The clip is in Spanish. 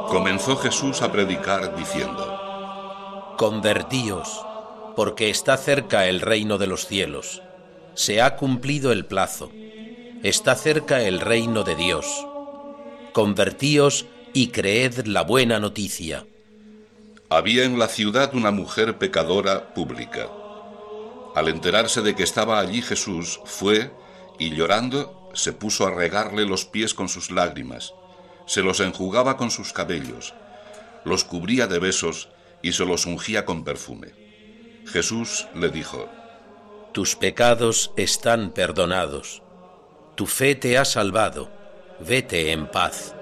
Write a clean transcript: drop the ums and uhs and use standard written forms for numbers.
Comenzó Jesús a predicar diciendo: Convertíos, porque está cerca el reino de los cielos. Se ha cumplido el plazo. Está cerca el reino de Dios. Convertíos y creed la buena noticia. Había en la ciudad una mujer pecadora pública. Al enterarse de que estaba allí Jesús, fue y llorando se puso a regarle los pies con sus lágrimas, se los enjugaba con sus cabellos, los cubría de besos y se los ungía con perfume. Jesús le dijo: Tus pecados están perdonados. Tu fe te ha salvado. Vete en paz.